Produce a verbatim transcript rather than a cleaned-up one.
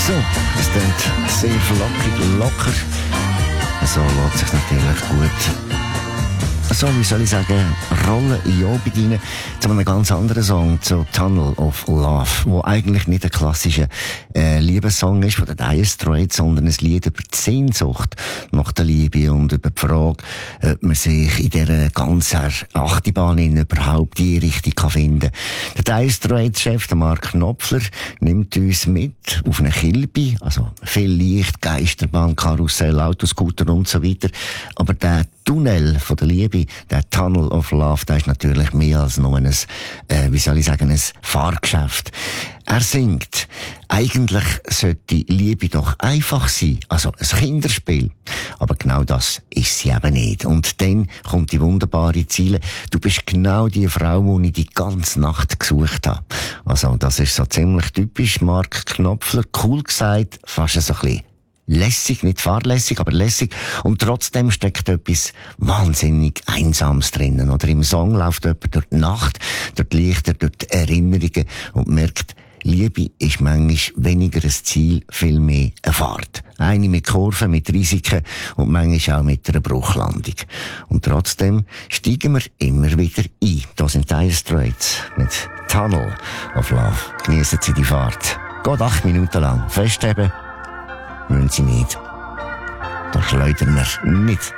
So, es klingt sehr flockig, locker. So lässt sich natürlich gut, so wie soll ich sagen, rollen in die Abend rein. Zu einem ganz anderen Song, zu Tunnel of Love, wo eigentlich nicht ein klassischer äh, Liebessong ist von den Dire Straits, sondern ein Lied über die Sehnsucht nach der Liebe und über die Frage, ob man sich in dieser ganzen Achterbahn überhaupt die Richtung kann finden kann. Der Dire Straits-Chef, der Mark Knopfler, nimmt uns mit auf eine Kilby, also viel Licht, Geisterbahn, Karussell, Autoscooter und so weiter. Aber der Tunnel von der Liebe, der Tunnel of Love, der ist natürlich mehr als nur ein, äh, wie soll ich sagen, ein Fahrgeschäft. Er singt, eigentlich sollte Liebe doch einfach sein, also ein Kinderspiel. Aber genau das ist sie eben nicht. Und dann kommt die wunderbare Ziele. Du bist genau die Frau, die ich die ganze Nacht gesucht habe. Also das ist so ziemlich typisch Mark Knopfler, cool gesagt, fast so ein bisschen lässig, nicht fahrlässig, aber lässig. Und trotzdem steckt etwas wahnsinnig Einsames drinnen. Oder im Song läuft jemand durch die Nacht, durch die Lichter, durch die Erinnerungen und merkt, Liebe ist manchmal weniger ein Ziel, viel mehr eine Fahrt. Eine mit Kurven, mit Risiken und manchmal auch mit einer Bruchlandung. Und trotzdem steigen wir immer wieder ein. Da sind Dire Straits mit Tunnel of Love. Geniessen Sie die Fahrt. Geht acht Minuten lang. Festheben müssen Sie nicht. Da schleudern wir nicht